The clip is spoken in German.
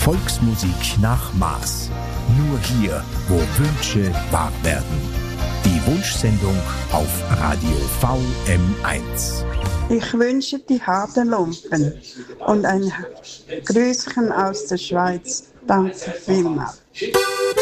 Volksmusik nach Maß. Nur hier, wo Wünsche wahr werden. Die Wunschsendung auf Radio VM1. Ich wünsche die harten Lumpen und ein Grüßchen aus der Schweiz. Danke vielmals.